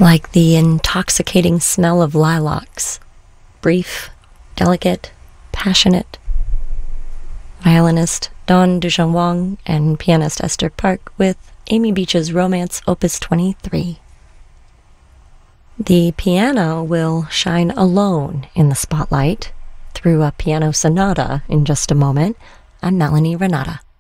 like the intoxicating smell of lilacs. Brief, delicate, passionate. Violinist Dawn Dusheng Wang and pianist Esther Park with Amy Beach's Romance Opus 23. The piano will shine alone in the spotlight through a piano sonata in just a moment. I'm Melanie Renata.